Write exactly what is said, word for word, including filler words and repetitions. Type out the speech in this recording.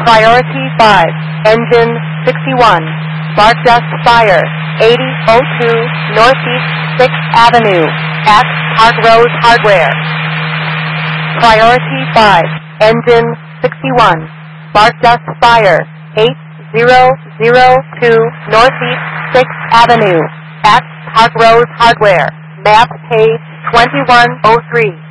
Priority five, engine sixty-one, spark dust fire, eighty oh two Northeast sixth Avenue, at Park Rose Hardware. Priority five, engine sixty-one, spark dust fire, eight zero zero two Northeast sixth Avenue, at Park Rose Hardware, map page twenty-one oh three.